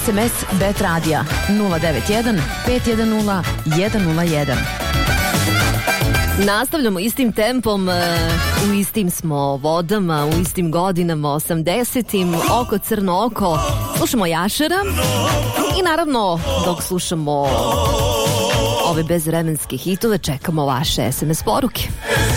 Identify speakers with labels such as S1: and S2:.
S1: SMS Bet Radija 091 510 101.
S2: Nastavljamo istim tempom, u istim smo vodama, u istim godinama, 80-im, oko crno oko, slušamo Jašera i naravno dok slušamo ove bezvremenske hitove čekamo vaše SMS poruke.